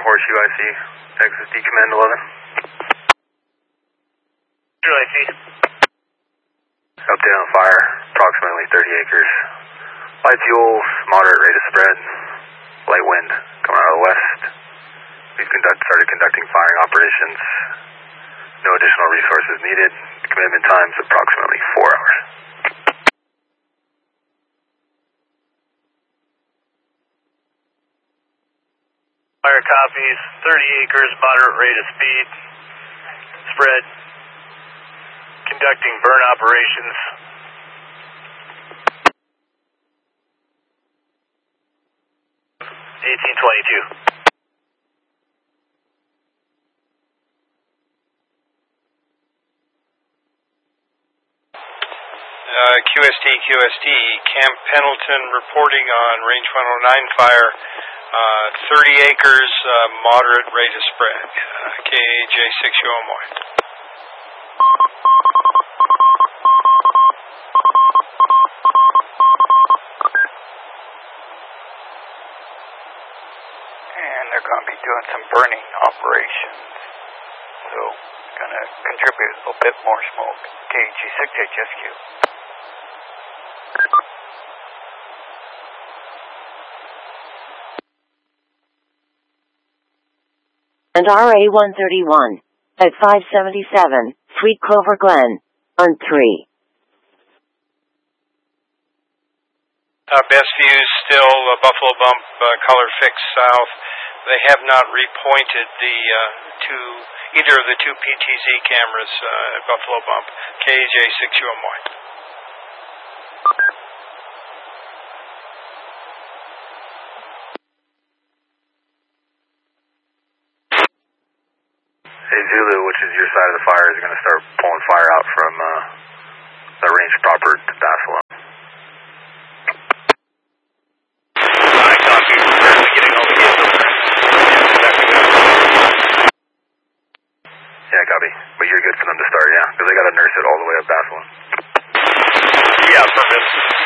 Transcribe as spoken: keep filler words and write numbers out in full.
Horseshoe I C, Texas D Command eleven. Horseshoe I C. Update on fire, approximately thirty acres. Light fuels, moderate rate of spread, light wind coming out of the west. We've conduct, started conducting firing operations. No additional resources needed. Commitment time is approximately four hours. Fire copies, thirty acres, moderate rate of speed, spread, conducting burn operations. eighteen twenty-two. Uh, Q S T, Q S T, Camp Pendleton reporting on range one oh nine fire, uh, thirty acres, uh, moderate rate of spread, uh, K A J six U M Y. And they're going to be doing some burning operations, so it's going to contribute a little bit more smoke. K A G six H S Q. And R A one thirty-one at five seventy-seven, Sweet Clover Glen, on three. Uh, best views still uh, Buffalo Bump, uh, color fix south. They have not repointed the uh, two, either of the two P T Z cameras uh, at Buffalo Bump, K A J six U M Y. Hey Zulu, which is your side of the fire, is going to start pulling fire out from uh, the range proper to Basel. I copy. We're getting all the hits over there. Yeah, copy. But you're good for them to start, yeah? Because they got to nurse it all the way up Basel. Yeah, perfect.